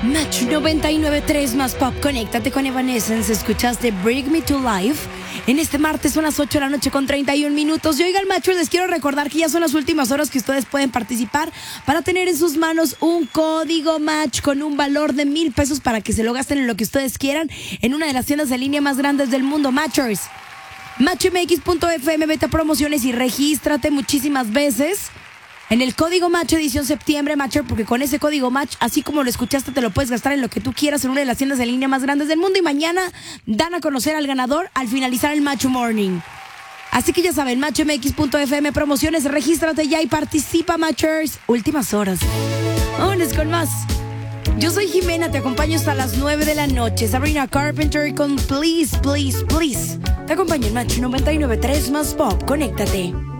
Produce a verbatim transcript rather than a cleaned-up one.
Match noventa y nueve punto tres más pop. Conéctate con Evanescence. Escuchaste Bring Me to Life. En este martes son las ocho de la noche con treinta y un minutos. Y oigan, machos, les quiero recordar que ya son las últimas horas que ustedes pueden participar para tener en sus manos un código Match con un valor de mil pesos para que se lo gasten en lo que ustedes quieran en una de las tiendas de línea más grandes del mundo, Matchers. match m x punto f m, vete a promociones y regístrate muchísimas veces en el código Match edición septiembre, Matcher, porque con ese código Match, así como lo escuchaste, te lo puedes gastar en lo que tú quieras en una de las tiendas de línea más grandes del mundo. Y mañana dan a conocer al ganador al finalizar el Match Morning. Así que ya saben, match m x punto f m, promociones, regístrate ya y participa, Matchers. Últimas horas. Vámonos con más. Yo soy Jimena, te acompaño hasta las nueve de la noche. Sabrina Carpenter con Please, Please, Please. Te acompaño en Match noventa y nueve punto tres más pop. Conéctate.